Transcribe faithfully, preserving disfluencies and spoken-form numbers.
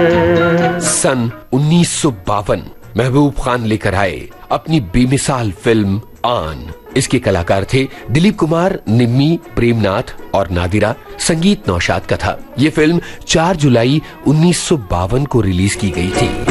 सन उन्नीस सौ बावन महबूब खान लेकर आए अपनी बेमिसाल फिल्म आन। इसके कलाकार थे दिलीप कुमार, निम्मी, प्रेमनाथ और नादिरा। संगीत नौशाद का था। ये फिल्म चार जुलाई उन्नीस सौ बावन को रिलीज की गई थी।